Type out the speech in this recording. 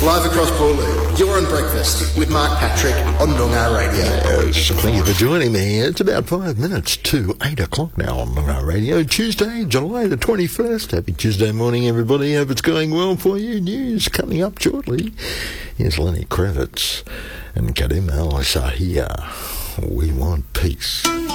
Live across Boorloo, you're on Breakfast with Mark Patrick on Noongar Radio. Yes, thank you for joining me. It's about 5 minutes to 8 o'clock now on Noongar Radio. Tuesday, July the 21st. Happy Tuesday morning, everybody. Hope it's going well for you. News coming up shortly. Here's Lenny Kravitz and Karim El Shahia. We want peace.